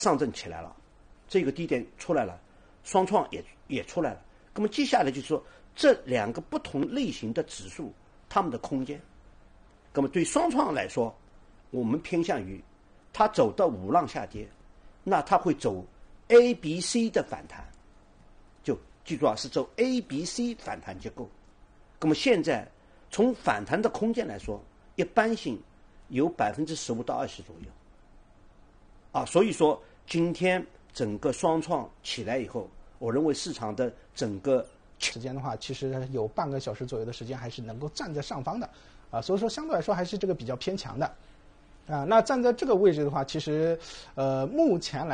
上证起来了，这个低点出来了，双创也出来了。那么接下来就是说，这两个不同类型的指数，它们的空间。那么对双创来说，我们偏向于它走到五浪下跌，那它会走 A、B、C 的反弹，就记住啊，是走 A、B、C 反弹结构。那么现在从反弹的空间来说，一般性有15%到20%左右。啊，所以说今天整个双创起来以后，我认为市场的整个时间的话，其实有半个小时左右的时间还是能够站在上方的，所以说相对来说还是这个比较偏强的，那站在这个位置的话，其实目前来